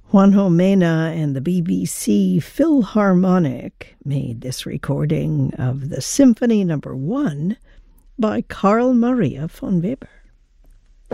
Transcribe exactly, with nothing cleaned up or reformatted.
Juanjo Mena and the B B C Philharmonic made this recording of the Symphony Number One by Carl Maria von Weber.